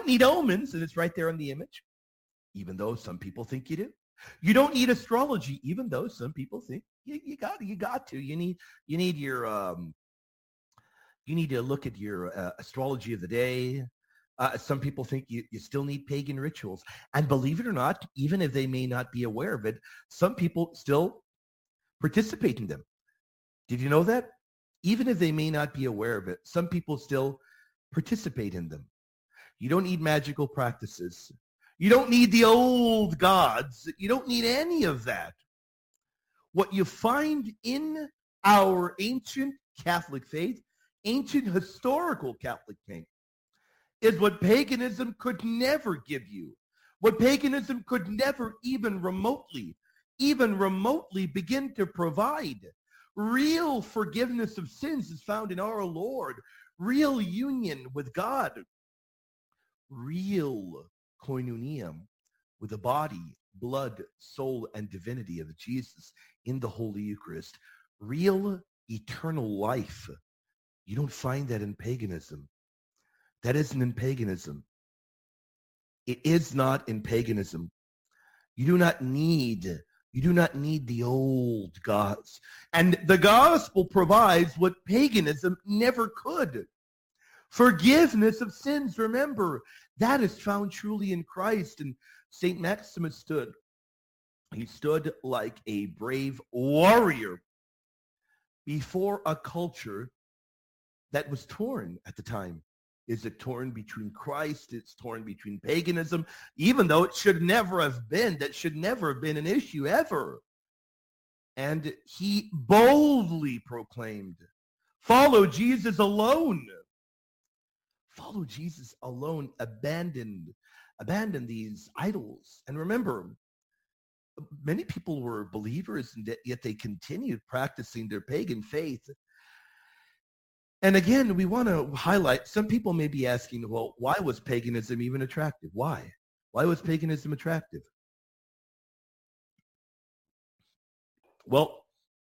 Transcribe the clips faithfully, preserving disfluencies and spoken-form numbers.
don't need omens, and it's right there on the image, even though some people think you do. You don't need astrology, even though some people think you, you got you got to. You need you need your um, you need to look at your uh, astrology of the day. Uh, some people think you, you still need pagan rituals. And believe it or not, even if they may not be aware of it, some people still participate in them. Did you know that? Even if they may not be aware of it, some people still participate in them. You don't need magical practices. You don't need the old gods. You don't need any of that. What you find in our ancient Catholic faith, ancient historical Catholic faith, is what paganism could never give you. What paganism could never even remotely, even remotely begin to provide. Real forgiveness of sins is found in our Lord. Real union with God. Real koinonia with the body, blood, soul, and divinity of Jesus in the Holy Eucharist. Real eternal life. You don't find that in paganism. That isn't in paganism. It is not in paganism. You do not need, you do not need the old gods. And the gospel provides what paganism never could. Forgiveness of sins, remember, that is found truly in Christ. And Saint Maximus stood. He stood like a brave warrior before a culture that was torn at the time. Is it torn between Christ? It's torn between paganism, even though it should never have been. That should never have been an issue ever. And he boldly proclaimed, follow Jesus alone. Follow Jesus alone. Abandon, abandon these idols. And remember, many people were believers, and yet they continued practicing their pagan faith. And again, we want to highlight, some people may be asking, well, why was paganism even attractive? Why? Why was paganism attractive? Well,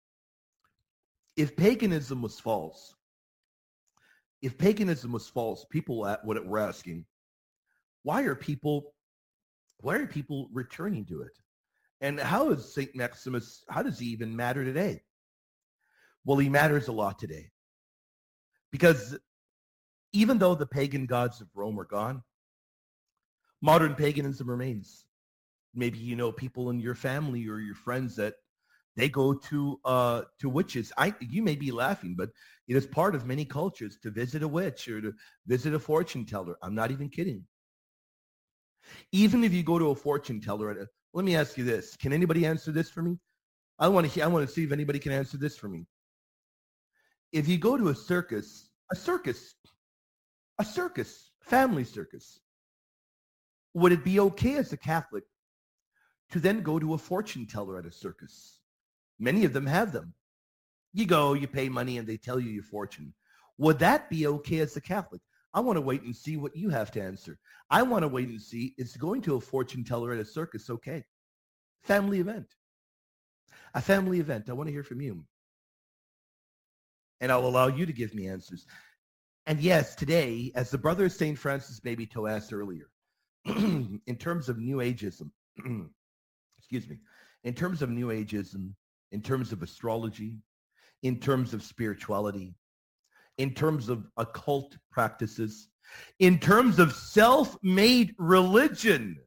if paganism was false, if paganism was false, people were asking, why are people, why are people returning to it? And how is Saint Maximus, how does he even matter today? Well, he matters a lot today. Because even though the pagan gods of Rome are gone, modern paganism remains. Maybe you know people in your family or your friends that they go to uh, to witches. I, you may be laughing, but it is part of many cultures to visit a witch or to visit a fortune teller. I'm not even kidding. Even if you go to a fortune teller, let me ask you this. Can anybody answer this for me? I want to I want to see if anybody can answer this for me. If you go to a circus, a circus, a circus, family circus, would it be okay as a Catholic to then go to a fortune teller at a circus? Many of them have them. You go, you pay money, and they tell you your fortune. Would that be okay as a Catholic? I want to wait and see what you have to answer. I want to wait and see, is going to a fortune teller at a circus okay? Family event. A family event. I want to hear from you. And I'll allow you to give me answers. And yes, today, as the brother of Saint Francis Babito asked earlier, in terms of New Ageism, excuse me, in terms of New Ageism, in terms of astrology, in terms of spirituality, in terms of occult practices, in terms of self-made religion,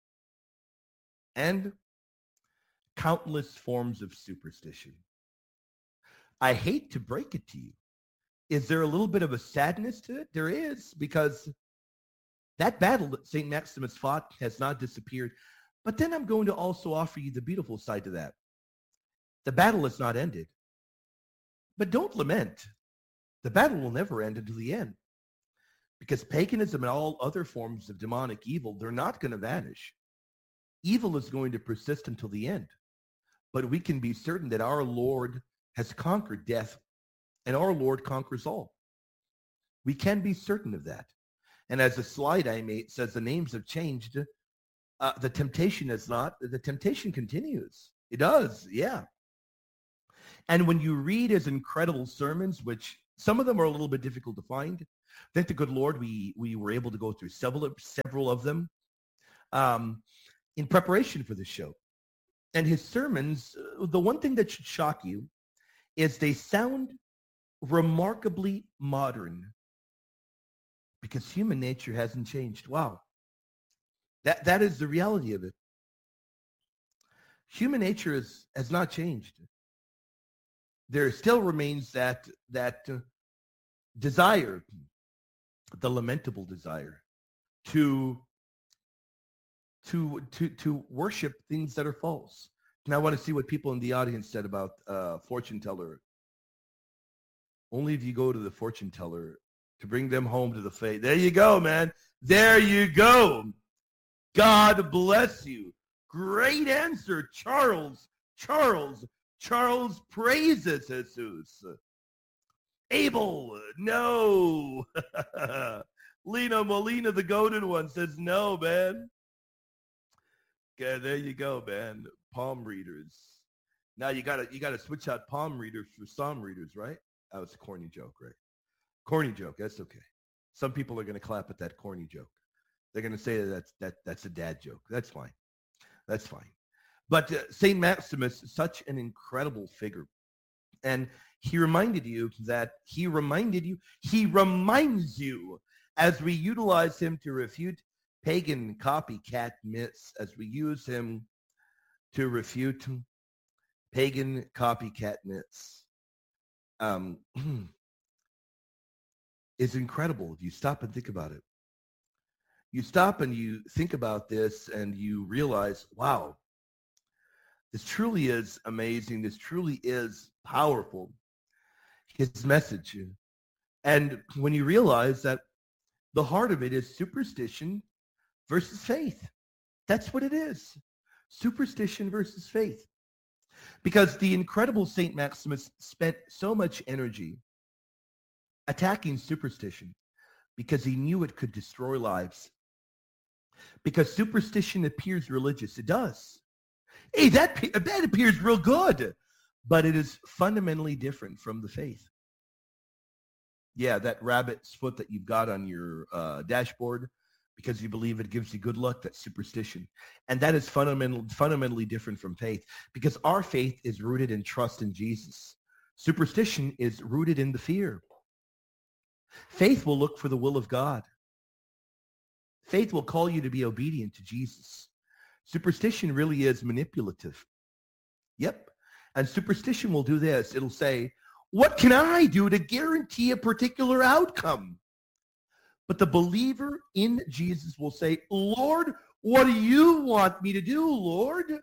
and countless forms of superstition. I hate to break it to you. Is there a little bit of a sadness to it? There is, because that battle that Saint Maximus fought has not disappeared. But then I'm going to also offer you the beautiful side to that. The battle has not ended. But don't lament. The battle will never end until the end. Because paganism and all other forms of demonic evil, they're not going to vanish. Evil is going to persist until the end. But we can be certain that our Lord has conquered death, and our Lord conquers all. We can be certain of that. And as the slide I made says, the names have changed. Uh, the temptation is not. The temptation continues. It does, yeah. And when you read his incredible sermons, which some of them are a little bit difficult to find, Thank the good Lord, we we were able to go through several several of them um, in preparation for this show. And his sermons, uh, the one thing that should shock you is they sound remarkably modern because human nature hasn't changed. Wow. That that is the reality of it. Human nature is, has not changed. There still remains that that uh, desire, the lamentable desire to to to to worship things that are false. And I want to see what people in the audience said about uh, fortune teller. Only if you go to the fortune teller to bring them home to the faith. There you go, man. There you go. God bless you. Great answer, Charles. Charles. Charles praises Jesus. Abel, no. Lena Molina, the golden one, says no, man. Okay, there you go, man. Palm readers. Now you gotta you gotta switch out palm readers for psalm readers, right? That was a corny joke, right? Corny joke. That's okay. Some people are gonna clap at that corny joke. They're gonna say that that's that that's a dad joke. That's fine. That's fine. But uh, Saint Maximus, such an incredible figure, and he reminded you that he reminded you he reminds you as we utilize him to refute pagan copycat myths, as we use him to refute pagan copycat myths. Um, is incredible if you stop and think about it. You stop and you think about this and you realize, wow, this truly is amazing. This truly is powerful, his message. And when you realize that the heart of it is superstition versus faith. That's what it is. Superstition versus faith. Because the incredible Saint Maximus spent so much energy attacking superstition because he knew it could destroy lives. Because superstition appears religious. It does. Hey, that, that appears real good. But it is fundamentally different from the faith. Yeah, that rabbit's foot that you've got on your uh, dashboard because you believe it gives you good luck, that's superstition. And that is fundamental, fundamentally different from faith because our faith is rooted in trust in Jesus. Superstition is rooted in the fear. Faith will look for the will of God. Faith will call you to be obedient to Jesus. Superstition really is manipulative. Yep. And superstition will do this. It'll say, what can I do to guarantee a particular outcome? But the believer in Jesus will say, Lord, what do you want me to do, Lord?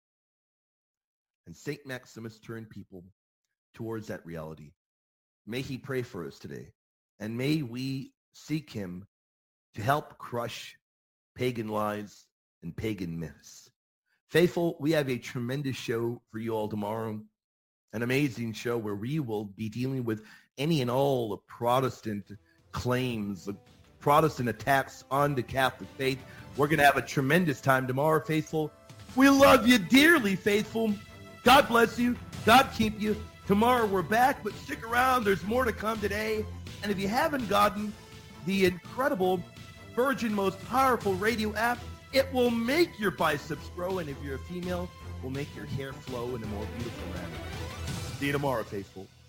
And Saint Maximus turned people towards that reality. May he pray for us today. And may we seek him to help crush pagan lies and pagan myths. Faithful, we have a tremendous show for you all tomorrow. An amazing show where we will be dealing with any and all the Protestant claims, the Protestant attacks on the Catholic faith. We're going to have a tremendous time tomorrow, Faithful. We love you dearly, Faithful. God bless you. God keep you. Tomorrow we're back, but stick around. There's more to come today. And if you haven't gotten the incredible Virgin Most Powerful Radio app, it will make your biceps grow. And if you're a female, it will make your hair flow in a more beautiful manner. See you tomorrow, Faithful.